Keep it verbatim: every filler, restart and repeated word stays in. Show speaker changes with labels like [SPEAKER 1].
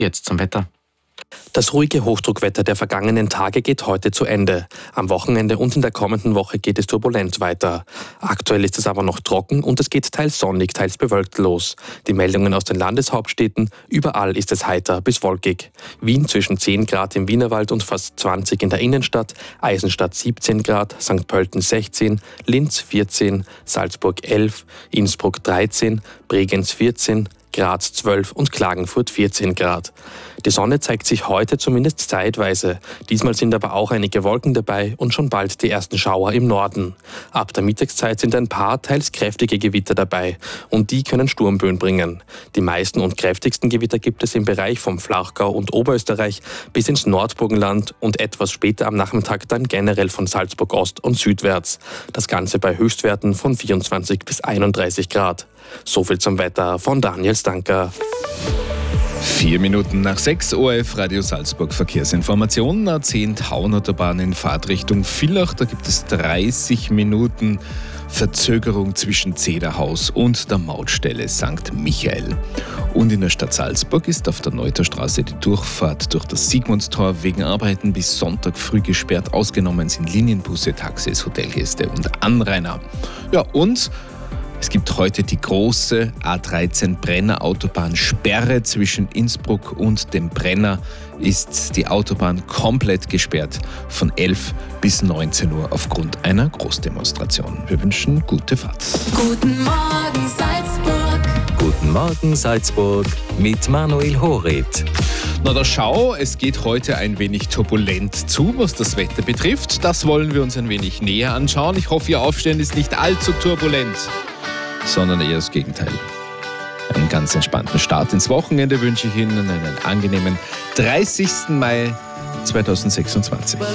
[SPEAKER 1] Jetzt zum Wetter.
[SPEAKER 2] Das ruhige Hochdruckwetter der vergangenen Tage geht heute zu Ende. Am Wochenende und in der kommenden Woche geht es turbulent weiter. Aktuell ist es aber noch trocken und es geht teils sonnig, teils bewölkt los. Die Meldungen aus den Landeshauptstädten: überall ist es heiter bis wolkig. Wien zwischen zehn Grad im Wienerwald und fast zwanzig in der Innenstadt, Eisenstadt siebzehn Grad, Sankt Pölten sechzehn, Linz vierzehn, Salzburg elf, Innsbruck dreizehn, Bregenz vierzehn, Graz zwölf und Klagenfurt vierzehn Grad. Die Sonne zeigt sich heute zumindest zeitweise. Diesmal sind aber auch einige Wolken dabei und schon bald die ersten Schauer im Norden. Ab der Mittagszeit sind ein paar teils kräftige Gewitter dabei und die können Sturmböen bringen. Die meisten und kräftigsten Gewitter gibt es im Bereich vom Flachgau und Oberösterreich bis ins Nordburgenland und etwas später am Nachmittag dann generell von Salzburg Ost und südwärts. Das Ganze bei Höchstwerten von vierundzwanzig bis einunddreißig Grad. Soviel zum Wetter von Daniel Stanker.
[SPEAKER 3] Vier Minuten nach sechs, O R F Radio Salzburg Verkehrsinformationen. A zehn Taunautobahn in Fahrtrichtung Villach. Da gibt es dreißig Minuten Verzögerung zwischen Zederhaus und der Mautstelle Sankt Michael. Und in der Stadt Salzburg ist auf der Neuterstraße die Durchfahrt durch das Sigmundstor wegen Arbeiten bis Sonntag früh gesperrt. Ausgenommen sind Linienbusse, Taxis, Hotelgäste und Anrainer. Ja, und es gibt heute die große A dreizehn Brenner Autobahnsperre. Zwischen Innsbruck und dem Brenner ist die Autobahn komplett gesperrt von elf bis neunzehn Uhr aufgrund einer Großdemonstration. Wir wünschen gute Fahrt.
[SPEAKER 4] Guten Morgen Salzburg.
[SPEAKER 5] Guten Morgen Salzburg mit Manuel Horit.
[SPEAKER 3] Na da schau, es geht heute ein wenig turbulent zu, was das Wetter betrifft. Das wollen wir uns ein wenig näher anschauen. Ich hoffe, Ihr Aufstehen ist nicht allzu turbulent, sondern eher das Gegenteil. Einen ganz entspannten Start ins Wochenende wünsche ich Ihnen, einen angenehmen dreißigsten Mai zweitausendsechsundzwanzig.